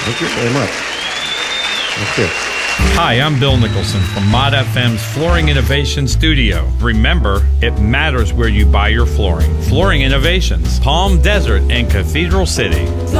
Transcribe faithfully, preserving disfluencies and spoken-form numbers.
Thank you very much. Thank you. Hi, I'm Bill Nicholson from Mod F M's Flooring Innovation Studio. Remember, it matters where you buy your flooring. Flooring Innovations, Palm Desert and Cathedral City.